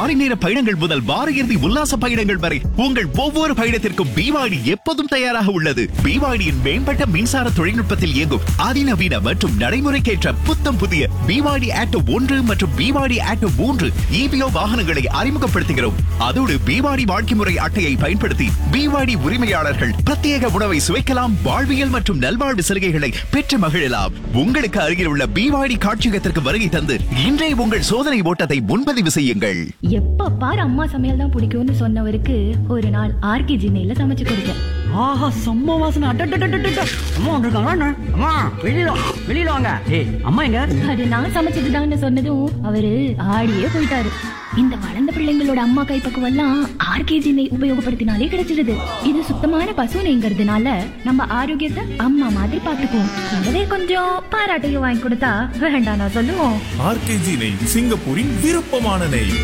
Lorry நேர பயணங்கள் முதல் வார இறுதி உல்லாச பயணங்கள் வரை உங்கள் ஒவ்வொரு பயணத்திற்கும் பிவாடி எப்போதும் தயாராக உள்ளது. பிவாடியின் மேம்பட்ட மின்சார தொழில்நுட்பத்தில் இயங்கும் அதிநவீன மற்றும் நடைமுறைக்கேற்ற புத்தம் புதிய பிவாடி ஆட்டோ 1 மற்றும் பிவாடி ஆட்டோ 3 EPO வாகனங்களை அறிமுகப்படுத்துகிறோம். அதோடு பிவாடி வாழ்க்கை முறை அட்டையை பயன்படுத்தி பிவாடி உரிமையாளர்கள் பிரத்யேக உணவை சுவைக்கலாம், வாழ்வியல் மற்றும் நல்வாழ்வு சலுகைகளை பெற்று மகிழலாம். உங்களுக்கு அருகில் உள்ள பிவாடி காட்சியகத்திற்கு வருகை தந்து இன்றைய உங்கள் சோதனை ஓட்டத்தை முன்பதிவு செய்யுங்கள். எப்ப பாரு அம்மா சமையல் தான் பிடிக்கும்னு சொன்னவருக்கு ஒரு நாள் ஆர்கேஜி நெய்ல சமைச்சு கொடுத்தேன். ஆஹா, செம்ம வாசனை. அம்மா வந்திருக்காங்க. அம்மா வெளியில வாங்க. ஏய், அம்மா எங்க? அது நான் சமைச்சதுதான்னு சொன்னதும் அவரு ஆடியே போயிட்டாரு. இந்த வளர்ந்த பிள்ளைங்களோட அம்மா கைப்பக்குவம் எல்லாம் ஆர்கேஜி நெய் உபயோகப்படுத்தினாலே கிடைச்சிடுது. இது சுத்தமான பசு நெய்ங்கிறதுனால நம்ம ஆரோக்கியத்தை அம்மா மாதிரி பாத்துக்குவோம். அதே கொஞ்சம் பாராட்டையும் வாங்கி கொடுத்தா வேண்டாம் நான் சொல்லுவோம். ஆர்கேஜி நெய், சிங்கப்பூரின் விருப்பமான நெய்.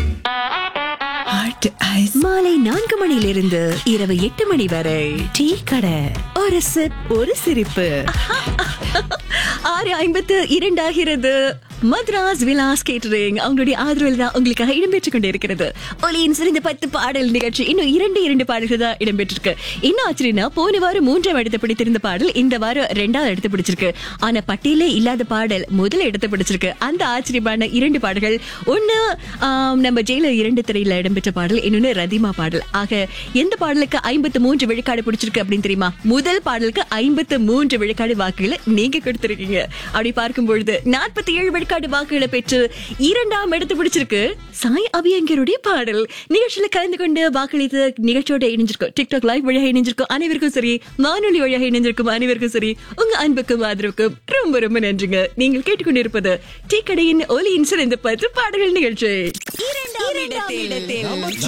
மாலை 4 மணியிலிருந்து இரவு 8 மணி வரை டீ கடை. ஒரு சிப், ஒரு சிரிப்பு. 6:52 ஆகிறது. மத்ராஸ் விலாஸ் கேட்டரிங் அவங்களுடைய ஆதரவில் தான் உங்களுக்காக இடம்பெற்றுக் கொண்டிருக்கிறது ஒலியின் சிறந்த 10 பாடல் நிகழ்ச்சி. இன்னும் 2 பாடல்கள் தான் இடம்பெற்றிருக்கு. இன்னும் ஆச்சரியனா, போன வாரம் 3ஆம் இடத்தை பிடித்திருந்த பாடல் இந்த வாரம் 2ஆவது இடத்தை பிடிச்சிருக்கு. ஆனா பட்டியலே இல்லாத பாடல் முதல் இடத்தை பிடிச்சிருக்கு. அந்த ஆச்சரியமான 2 பாடல்கள், ஒண்ணு நம்ம ஜெயில 2 திரையில இடம்பெற்ற பாடல், இன்னொன்னு ரதிமா பாடல். ஆக எந்த பாடலுக்கு 53 விழுக்காடு பிடிச்சிருக்கு அப்படின்னு தெரியுமா? முதல் பாடலுக்கு 53 விழுக்காடு வாக்குகளை நீங்க கொடுத்திருக்கீங்க. அப்படி பார்க்கும் பொழுது 47 விழுக்காடு வாக்குகளை பெற்று 2ஆம் இடத்தை பிடிச்சிருக்கு சாய் அபியங்கருடைய பாடல். நிகழ்ச்சியில கலந்து கொண்டு வாக்களித்து நிகழ்ச்சியோட இணைஞ்சிருக்கும், டிக்டாக் லைவ் வழியாக இணைஞ்சிருக்கும் அனைவருக்கும் சரி, வானொலி வழியாக இணைஞ்சிருக்கும் அனைவருக்கும் சரி, உங்க அன்புக்கும் ஆதரவுக்கும் ரொம்ப ரொம்ப நன்றிங்க. நீங்கள் கேட்டுக்கொண்டிருப்பது டீ கடையின் ஒலியின் சிறந்த 10 பாடல்கள் நிகழ்ச்சி. 2ஆம் இடத்தில்